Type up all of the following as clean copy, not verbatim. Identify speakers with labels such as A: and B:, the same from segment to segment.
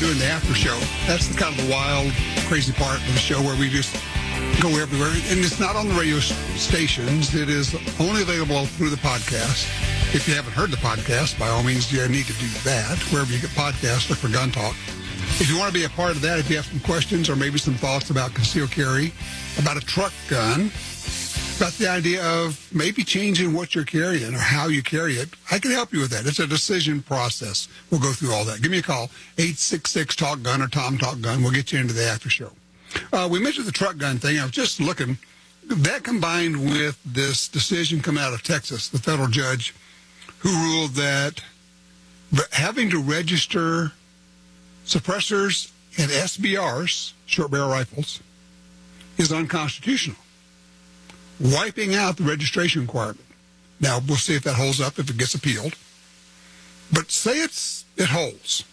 A: doing the after show. That's the kind of the wild, crazy part of the show where we just go everywhere. And it's not on the radio stations. It is only available through the podcast. If you haven't heard the podcast, by all means, you need to do that. Wherever you get podcasts, look for Gun Talk. If you want to be a part of that, if you have some questions or maybe some thoughts about concealed carry, about a truck gun, about the idea of maybe changing what you're carrying or how you carry it, I can help you with that. It's a decision process. We'll go through all that. Give me a call, 866-TALK-GUN or Tom Talk Gun. We'll get you into the after show. We mentioned the truck gun thing. I was just looking. That combined with this decision coming out of Texas, the federal judge who ruled that having to register suppressors and SBRs, short barrel rifles, is unconstitutional, wiping out the registration requirement. Now, we'll see if that holds up, if it gets appealed. But say it holds.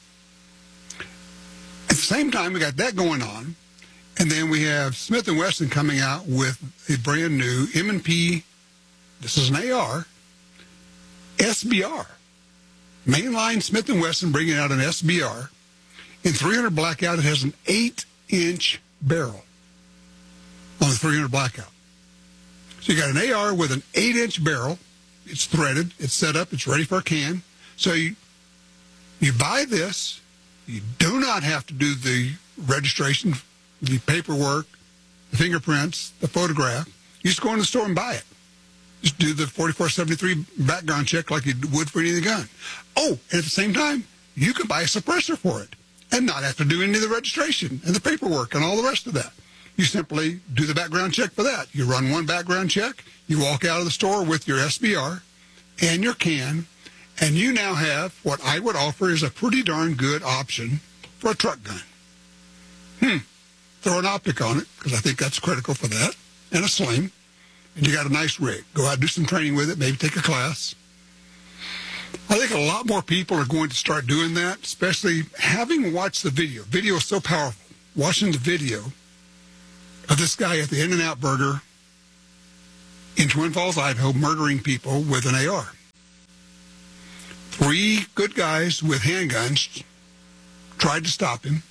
A: At the same time, we got that going on, and then we have Smith & Wesson coming out with a brand new M&P, this is an AR, SBR. Mainline Smith & Wesson bringing out an SBR. In 300 Blackout, it has an 8-inch barrel on the 300 Blackout. So you got an AR with an 8-inch barrel. It's threaded. It's set up. It's ready for a can. So you buy this. You do not have to do the registration, the paperwork, the fingerprints, the photograph. You just go in the store and buy it. Just do the 4473 background check like you would for any other gun. Oh, and at the same time, you can buy a suppressor for it and not have to do any of the registration and the paperwork and all the rest of that. You simply do the background check for that. You run one background check, you walk out of the store with your SBR and your can, and you now have what I would offer is a pretty darn good option for a truck gun. Throw an optic on it, because I think that's critical for that, and a sling. And you got a nice rig. Go out and do some training with it, maybe take a class. I think a lot more people are going to start doing that, especially having watched the video. Video is so powerful. Watching the video of this guy at the In-N-Out Burger in Twin Falls, Idaho, murdering people with an AR. 3 good guys with handguns tried to stop him.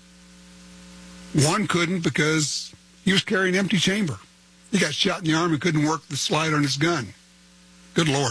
A: One couldn't because he was carrying an empty chamber. He got shot in the arm and couldn't work the slide on his gun. Good Lord.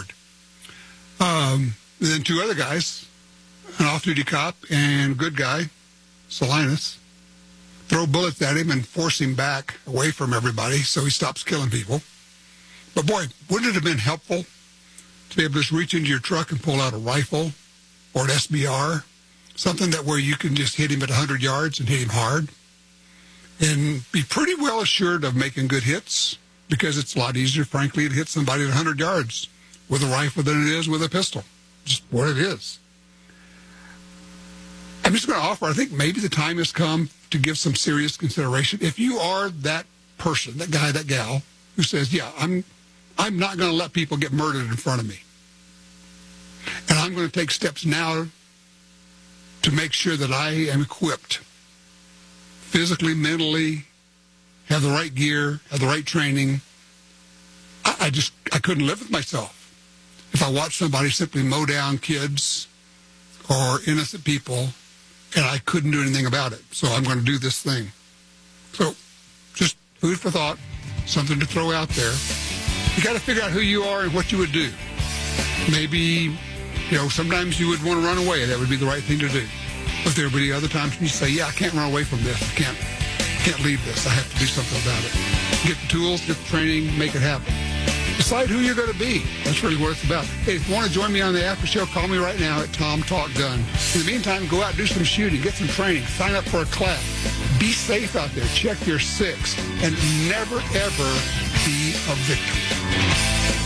A: Then 2 other guys, an off-duty cop and a good guy, Salinas, throw bullets at him and force him back away from everybody so he stops killing people. But boy, wouldn't it have been helpful to be able to just reach into your truck and pull out a rifle or an SBR, something that where you can just hit him at 100 yards and hit him hard and be pretty well assured of making good hits, because it's a lot easier, frankly, to hit somebody at 100 yards with a rifle than it is with a pistol. Just what it is. I'm just going to offer, I think maybe the time has come to give some serious consideration. If you are that person, that guy, that gal, who says, yeah, I'm not going to let people get murdered in front of me, and I'm going to take steps now to make sure that I am equipped physically, mentally, have the right gear, have the right training. I couldn't live with myself if I watched somebody simply mow down kids or innocent people and I couldn't do anything about it. So I'm going to do this thing. So just food for thought, something to throw out there. You got to figure out who you are and what you would do. Maybe, sometimes you would want to run away. That would be the right thing to do. But there would be other times you say, yeah, I can't run away from this. I can't leave this. I have to do something about it. Get the tools, get the training, make it happen. Decide who you're going to be. That's really what it's about. Hey, if you want to join me on the after show, call me right now at Tom Talk Gun. In the meantime, go out and do some shooting, get some training, sign up for a class. Be safe out there. Check your 6, and never, ever be a victim.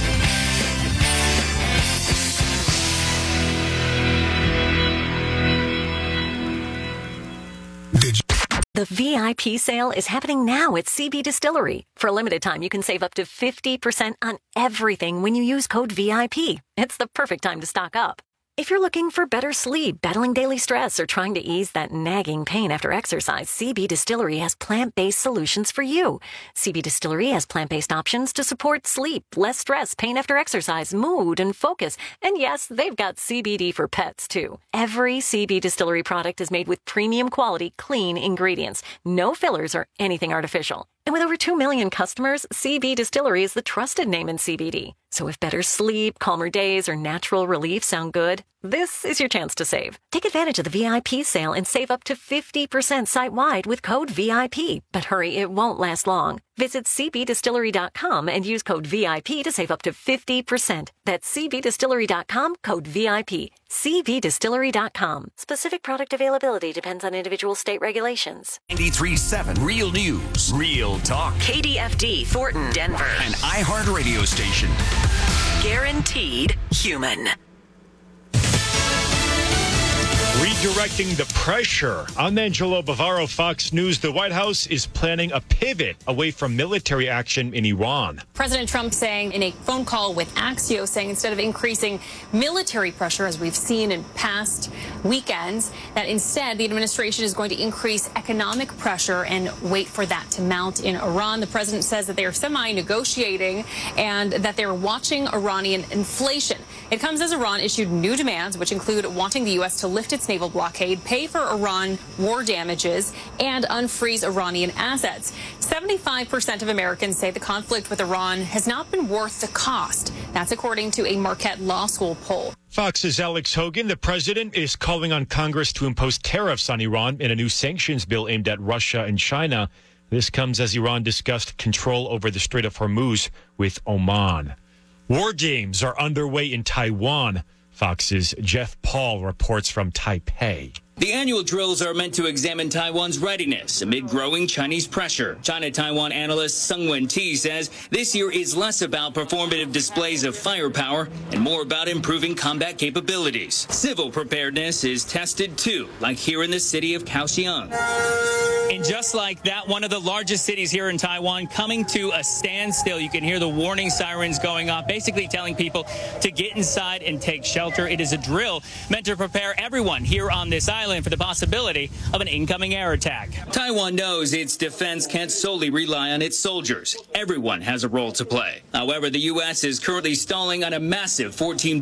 B: The VIP sale is happening now at CB Distillery. For a limited time, you can save up to 50% on everything when you use code VIP. It's the perfect time to stock up. If you're looking for better sleep, battling daily stress, or trying to ease that nagging pain after exercise, CB Distillery has plant-based solutions for you. CB Distillery has plant-based options to support sleep, less stress, pain after exercise, mood, and focus. And yes, they've got CBD for pets, too. Every CB Distillery product is made with premium quality, clean ingredients. No fillers or anything artificial. And with over 2 million customers, CB Distillery is the trusted name in CBD. So if better sleep, calmer days, or natural relief sound good, this is your chance to save. Take advantage of the VIP sale and save up to 50% site-wide with code VIP. But hurry, it won't last long. Visit cbdistillery.com and use code VIP to save up to 50%. That's cbdistillery.com, code VIP. cbdistillery.com. Specific product availability depends on individual state regulations.
C: 93.7 Real News, Real Talk,
B: KDFD, Thornton, Denver.
C: an iHeart radio station.
B: Guaranteed human.
D: Redirecting the pressure. I'm Angelo Bavaro, Fox News. The White House is planning a pivot away from military action in Iran.
E: President Trump saying in a phone call with Axios, saying instead of increasing military pressure, as we've seen in past weekends, that instead the administration is going to increase economic pressure and wait for that to mount in Iran. The president says that they are semi-negotiating and that they're watching Iranian inflation. It comes as Iran issued new demands, which include wanting the U.S. to lift its naval blockade, pay for Iran war damages, and unfreeze Iranian assets. 75% of Americans say the conflict with Iran has not been worth the cost. That's according to a Marquette Law School poll.
D: Fox's Alex Hogan. The president is calling on Congress to impose tariffs on Iran in a new sanctions bill aimed at Russia and China. This comes as Iran discussed control over the Strait of Hormuz with Oman. War games are underway in Taiwan. Fox's Jeff Paul reports from Taipei.
F: The annual drills are meant to examine Taiwan's readiness amid growing Chinese pressure. China-Taiwan analyst Sung Wen-Ti says this year is less about performative displays of firepower and more about improving combat capabilities. Civil preparedness is tested too, like here in the city of Kaohsiung. And just like that, one of the largest cities here in Taiwan coming to a standstill. You can hear the warning sirens going off, basically telling people to get inside and take shelter. It is a drill meant to prepare everyone here on this island for the possibility of an incoming air attack. Taiwan knows its defense can't solely rely on its soldiers. Everyone has a role to play. However, the U.S. is currently stalling on a massive $14